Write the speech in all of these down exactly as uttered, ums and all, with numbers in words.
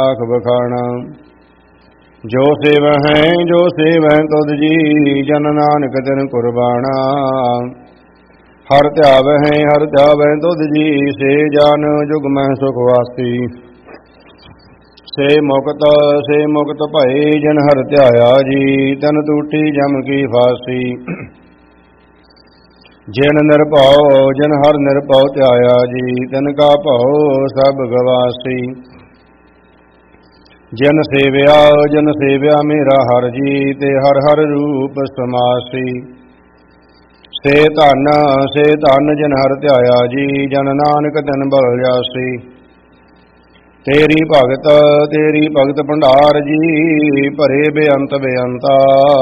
ਆਖ ਬਖਾਣਾ। ਜੋ ਸੇਵਹਿ ਜੋ ਸੇਵਹਿ ਤੁਧ ਜੀ, ਜਨ ਨਾਨਕ ਤਿਨ ਕੁਰਬਾਨਾ। ਹਰ ਧਿਆਵਹਿ ਹਰ ਧਿਆਵਹਿ ਤੁਧ ਜੀ, ਸੇ ਜਨ ਜੁਗ ਮਹਿ ਸੁਖ ਵਾਸੀ। ਸੇ ਮੁਕਤ ਸੇ ਮੁਕਤ ਭਏ, ਜਨ ਹਰ ਧਿਆਇਆ ਜੀ, ਤਨ ਟੂਟੀ ਜਮ ਕੀ ਫਾਸੀ। ਜਿਨ ਨਿਰਭਉ ਜਨ ਹਰ ਨਿਰਭਉ ਧਿਆਇਆ ਜੀ, ਤਿਨ ਕਾ ਭਉ ਸਭ ਗਵਾਸੀ। ਜਿਨ ਸੇਵਿਆ ਜਨ ਸੇਵਿਆ ਮੇਰਾ ਹਰ ਜੀ, ਤੇ ਹਰ ਹਰ ਰੂਪ ਸਮਾਸੀ। ਸੇ ਧਨ ਸੇ ਧਨ ਜਨ ਹਰ ਧਿਆਇਆ ਜੀ, ਜਨ ਨਾਨਕ ਤਿਨ ਬਲ ਜਾਸੀ। ਤੇਰੀ ਭਗਤ ਤੇਰੀ ਭਗਤ ਭੰਡਾਰ ਜੀ, ਭਰੇ ਬੇਅੰਤ ਬੇਅੰਤਾ।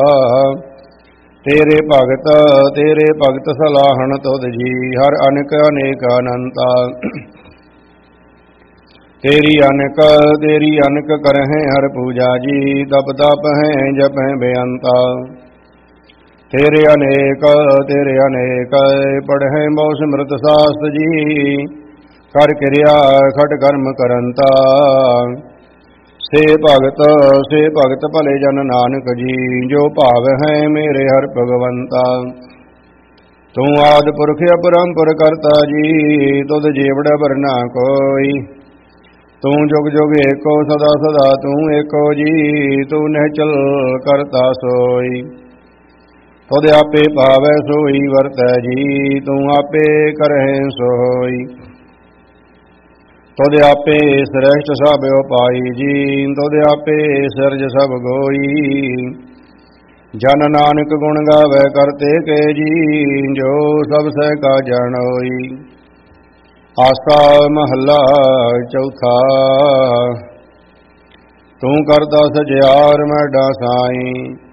ਤੇਰੇ ਭਗਤ ਤੇਰੇ ਭਗਤ ਸਲਾਹਣ ਤੁਧ ਜੀ, ਹਰ ਅਨੇਕ ਅਨੇਕ ਅਨੰਤਾ। ਤੇਰੀ ਅਨਕ ਤੇਰੀ ਅਨਕ ਕਰਹਿ ਹਰ ਪੂਜਾ ਜੀ, ਤਪ ਤਪ ਹੈ ਜਪੈ ਬੇਅੰਤਾ। ਤੇਰੇ ਅਨੇਕ ਤੇਰੇ ਅਨੇਕ ਪੜ੍ਹੈ ਬਹੁ ਸਿਮਰਤ ਸਾਸਤ ਜੀ, ਕਰ ਕਿਰਿਆ ਖਟ ਕਰਮ ਕਰੰਤਾ। ਸੇ ਭਗਤ ਸੇ ਭਗਤ ਭਲੇ ਜਨ ਨਾਨਕ ਜੀ, ਜੋ ਭਾਵ ਹੈ ਮੇਰੇ ਹਰ ਭਗਵੰਤਾ। ਤੂੰ ਆਦਿ ਪੁਰਖ ਅਪਰੰਪਰ ਕਰਤਾ ਜੀ, ਤੁਧ ਜੀਵੜ ਵਰਨਾ ਕੋਈ। ਤੂੰ ਜੁਗ ਜੁਗ ਏਕੋ ਸਦਾ ਸਦਾ ਤੂੰ ਏਕੋ ਜੀ, ਤੂੰ ਨਿਹਚਲ ਕਰਤਾ ਸੋਈ। ਤੁਧ ਆਪੇ ਭਾਵੈ ਸੋਈ ਵਰਤੈ ਜੀ, ਤੂੰ ਆਪੇ ਕਰਹਿ ਸੋਈ। ਤੁਧ ਆਪੇ ਸ੍ਰੇਸ਼ਟ ਸਭ ਉਪਾਈ ਜੀ, ਤੁਧ ਆਪੇ ਸਿਰਜ ਸਭ ਗੋਈ। ਜਨ ਨਾਨਕ ਗੁਣ ਗਾਵੈ ਕਰਤੇ ਕੇ ਜੀ, ਜੋ ਸਭ ਸਹਿ ਕਾ ਜਾਣੋਈ। ਆਸਾ ਮਹੱਲਾ ਚੌਥਾ। ਤੂੰ ਕਰਦਾ ਸਜਿਆਰ ਮੈਡਾ ਸਾਈ,